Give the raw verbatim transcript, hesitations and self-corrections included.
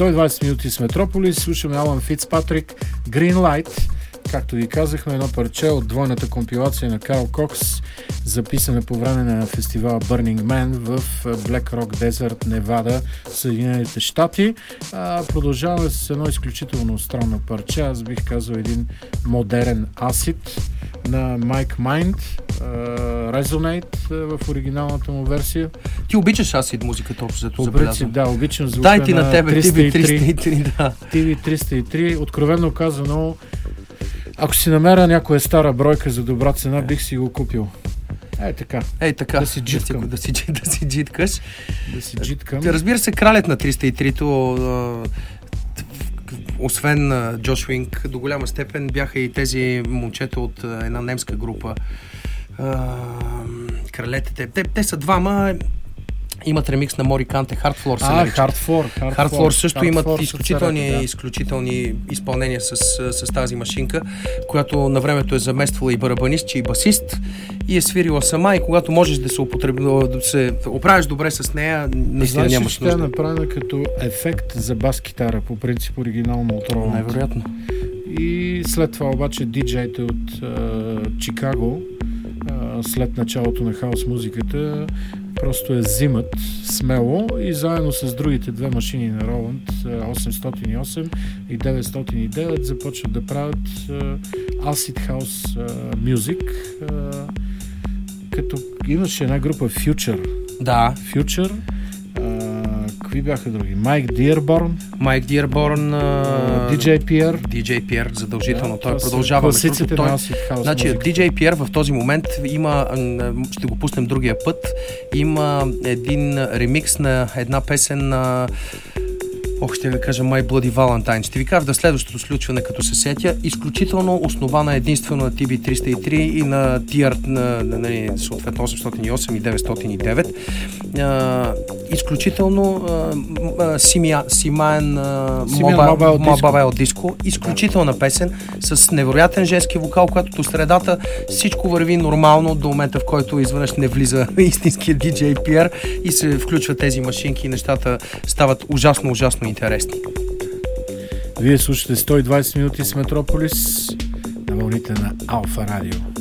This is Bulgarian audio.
сто и двадесет минути с Метрополис. Слушаме Алан Фицпатрик, Green Light. Както ви казахме, едно парче от двойната компилация на Карл Кокс, записана по време на фестивала Burning Man в Black Rock Desert, Невада, Съединените щати. А, продължаваме с едно изключително странно парче. Аз бих казал един модерен асид на Mike Mind, uh, Resonate uh, в оригиналната му версия. Ти обичаш асид музиката, общо зато забелязвам. Да, обичам звука Дай ти на, на тебе, триста и три. триста и три, да. Ти ви триста и три, откровенно казано, ако си намеря някоя стара бройка за добра цена, бих си го купил. Ей така. Ей така. Да си джиткам. Да си, да си джиткаш. Да си джиткам. Разбира се, кралят на триста и три-то, освен Джош Уинг, до голяма степен бяха и тези момчета от една немска група. Кралетите. Те, те са двама. Имат ремикс на Мори Канте, Hardfloor се нарича. А, Hardfloor. Hardfloor също Hardfloor имат Hardfloor изключителни, да. изключителни изпълнения с, с тази машинка, която на времето е замествала и барабанист, и басист, и е свирила сама, и когато можеш да се, употреб... да се оправиш добре с нея, наистина нямаш нужда. Знаеш, че тя е направена като ефект за бас-китара, по принцип оригинално от Роланд. Най-вероятно. И след това обаче диджеите от uh, Чикаго, uh, след началото на хаос музиката, просто я взимат смело и заедно с другите две машини на Роланд, осемстотин и осем и деветстотин и девет, започват да правят uh, Acid House uh, Music, uh, като имаше една група Future. Да. Future. Uh, какви бяха други? Майк Диерборн. Майк Диерборн. Ди Джей Pierre. Ди Джей Pierre, задължително. Да, той продължава. Класиците той... на Acid House. Значи, Ди Джей Pierre в този момент има, ще го пуснем другия път, има един ремикс на една песен на Ох, ще ви кажа My Bloody Valentine. Ще ви кажа да следващото случване, като се сетя, изключително основана единствено на Ти Би триста и три и на Ти Ар, на, на, на съответно осемстотин и осем и деветстотин и девет. А, изключително а, Симия, Симаен Мобайл Диско. Изключителна песен с невероятен женски вокал, когато до средата всичко върви нормално до момента, в който изведнъж не влиза истинският Ди Джей Pierre и се включват тези машинки и нещата стават ужасно, ужасно интересни. Вие слушате сто и двадесет минути с Метрополис на вълните на Алфа Радио.